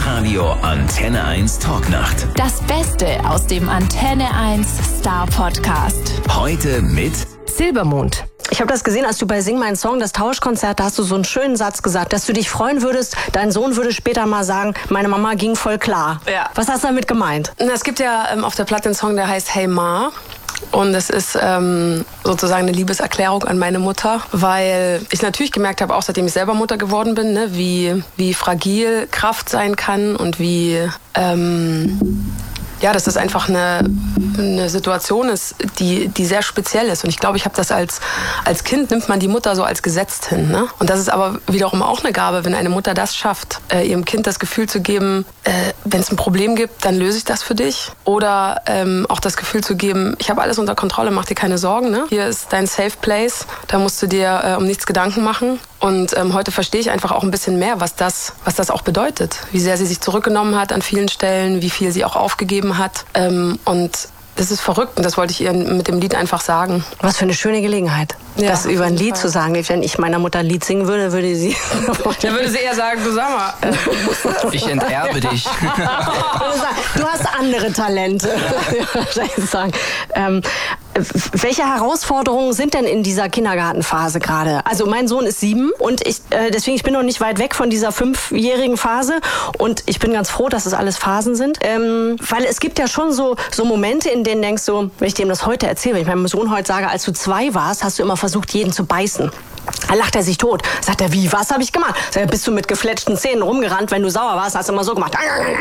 Hitradio Antenne 1 Talknacht. Das Beste aus dem Antenne 1 Star Podcast. Heute mit Silbermond. Ich habe das gesehen, als du bei Sing Mein Song, das Tauschkonzert, da hast du so einen schönen Satz gesagt, dass du dich freuen würdest, dein Sohn würde später mal sagen, meine Mama ging voll klar. Ja. Was hast du damit gemeint? Es gibt ja auf der Platte einen Song, der heißt Hey Ma. Und es ist sozusagen eine Liebeserklärung an meine Mutter, weil ich natürlich gemerkt habe, auch seitdem ich selber Mutter geworden bin, ne, wie fragil Kraft sein kann und wie dass das einfach eine Situation ist, die sehr speziell ist. Und ich glaube, ich habe das als Kind, nimmt man die Mutter so als gesetzt hin. Ne? Und das ist aber wiederum auch eine Gabe, wenn eine Mutter das schafft, ihrem Kind das Gefühl zu geben, wenn es ein Problem gibt, dann löse ich das für dich. Oder auch das Gefühl zu geben, ich habe alles unter Kontrolle, mach dir keine Sorgen. Ne? Hier ist dein Safe Place, da musst du dir um nichts Gedanken machen. Und heute verstehe ich einfach auch ein bisschen mehr, was das auch bedeutet. Wie sehr sie sich zurückgenommen hat an vielen Stellen, wie viel sie auch aufgegeben hat. Und das ist verrückt und das wollte ich ihr mit dem Lied einfach sagen. Was für eine schöne Gelegenheit, das über ein Lied zu sagen. Wenn ich meiner Mutter ein Lied singen würde, würde sie... Dann würde sie eher sagen, du sag mal. Ich enterbe dich. Du hast andere Talente. sagen. Welche Herausforderungen sind denn in dieser Kindergartenphase gerade? Also mein Sohn ist 7 und deswegen ich bin noch nicht weit weg von dieser 5-jährigen Phase und ich bin ganz froh, dass es alles Phasen sind, weil es gibt ja schon so Momente, in denen denkst du, wenn ich dem das heute erzähle, wenn ich meinem Sohn heute sage, als du 2 warst, hast du immer versucht, jeden zu beißen. Dann lacht er sich tot. Sagt er, wie, was habe ich gemacht? Sagt er, bist du mit gefletschten Zähnen rumgerannt, wenn du sauer warst, hast du immer so gemacht.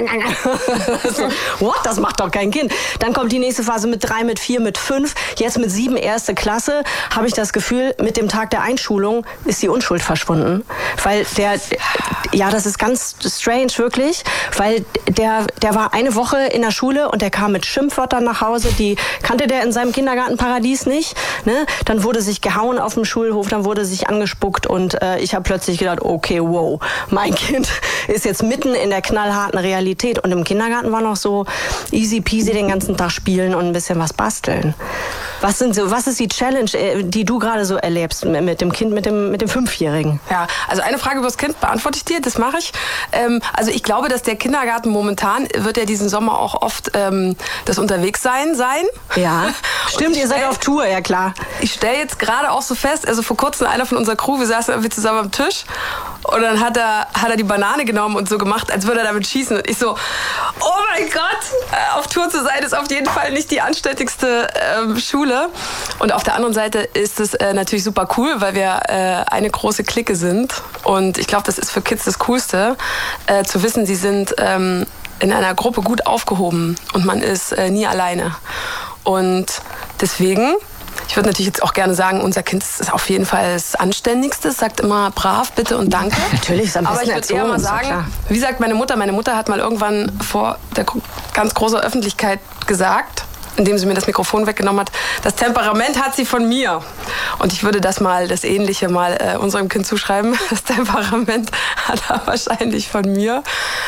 So, what? Das macht doch kein Kind. Dann kommt die nächste Phase mit 3, mit 4, mit 5. Jetzt mit 7, 1. Klasse, habe ich das Gefühl, mit dem Tag der Einschulung ist die Unschuld verschwunden. Weil das ist ganz strange, wirklich, weil der war eine Woche in der Schule und der kam mit Schimpfwörtern nach Hause, die kannte der in seinem Kindergartenparadies nicht. Ne? Dann wurde sich gehauen auf dem Schulhof, dann wurde sich angespuckt und ich habe plötzlich gedacht, okay, wow, mein Kind ist jetzt mitten in der knallharten Realität und im Kindergarten war noch so easy peasy den ganzen Tag spielen und ein bisschen was basteln. Was ist die Challenge, die du gerade so erlebst mit dem Kind, mit dem 5-Jährigen? Ja, also eine Frage über das Kind beantworte ich dir, das mache ich. Also ich glaube, dass der Kindergarten momentan wird ja diesen Sommer auch oft das Unterwegssein sein. Ja, stimmt, ihr seid auf Tour, ja klar. Ich stelle jetzt gerade auch so fest, also vor kurzem einer von unserer Crew, wir saßen irgendwie zusammen am Tisch und dann hat er die Banane genommen und so gemacht, als würde er damit schießen. Und ich so, oh mein Gott, auf Tour zu sein ist auf jeden Fall nicht die anständigste Schule. Und auf der anderen Seite ist es natürlich super cool, weil wir eine große Clique sind. Und ich glaube, das ist für Kids das Coolste, zu wissen, sie sind in einer Gruppe gut aufgehoben und man ist nie alleine. Und deswegen, ich würde natürlich jetzt auch gerne sagen, unser Kind ist auf jeden Fall das Anständigste, sagt immer brav, bitte und danke. Natürlich ist am besten. Aber ich würde eher mal sagen, wie sagt meine Mutter hat mal irgendwann vor der ganz großen Öffentlichkeit gesagt, indem sie mir das Mikrofon weggenommen hat, das Temperament hat sie von mir. Und ich würde das Ähnliche mal unserem Kind zuschreiben. Das Temperament hat er wahrscheinlich von mir.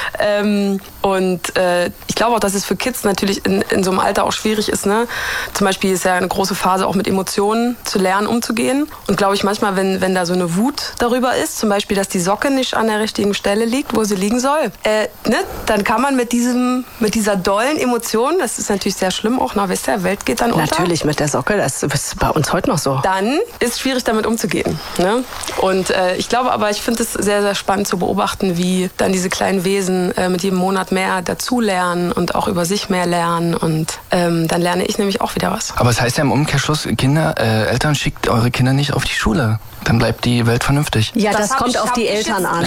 Ich glaube auch, dass es für Kids natürlich in so einem Alter auch schwierig ist. Ne? Zum Beispiel ist ja eine große Phase, auch mit Emotionen zu lernen, umzugehen. Und glaube ich manchmal, wenn da so eine Wut darüber ist, zum Beispiel, dass die Socke nicht an der richtigen Stelle liegt, wo sie liegen soll, dann kann man mit dieser dollen Emotion, das ist natürlich sehr schlimm auch, wisst ihr, Welt geht dann unter. Natürlich mit der Socke, das ist bei uns heute noch so. Dann ist es schwierig, damit umzugehen. Ne? Und ich glaube aber, ich finde es sehr, sehr spannend zu beobachten, wie dann diese kleinen Wesen mit jedem Monat mehr dazulernen und auch über sich mehr lernen. Und dann lerne ich nämlich auch wieder was. Aber es heißt ja im Umkehrschluss, Eltern, schickt eure Kinder nicht auf die Schule. Dann bleibt die Welt vernünftig. Ja, das kommt auf die Eltern an.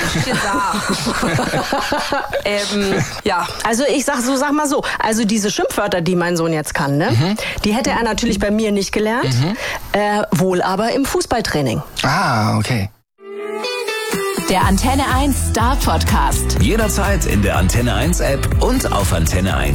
Ja. Also sag mal so, also diese Schimpfwörter, die mein Sohn jetzt kann, ne? Die hätte er natürlich bei mir nicht gelernt, wohl aber im Fußballtraining. Ah, okay. Der Antenne 1 Star Podcast. jederzeit in der Antenne 1 App und auf antenne1.de.